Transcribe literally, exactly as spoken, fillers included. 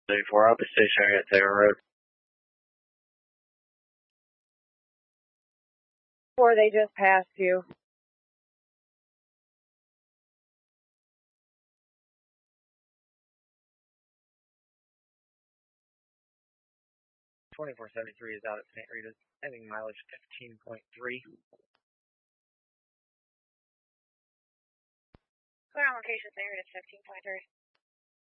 thirty-four, I'll be stationary at Taylor Road. Or they just passed you. twenty-four seventy-three is out at Saint Rita's, ending mileage fifteen point three. Clear on location, Saint Rita's fifteen point three.